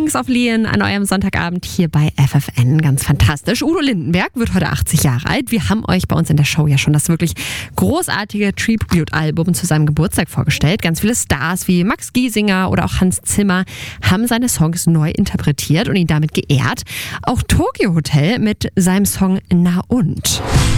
Kings of Leon an eurem Sonntagabend hier bei FFN. Ganz fantastisch. Udo Lindenberg wird heute 80 Jahre alt. Wir haben euch bei uns in der Show ja schon das wirklich großartige Tribute-Album zu seinem Geburtstag vorgestellt. Ganz viele Stars wie Max Giesinger oder auch Hans Zimmer haben seine Songs neu interpretiert und ihn damit geehrt. Auch Tokyo Hotel mit seinem Song Na und.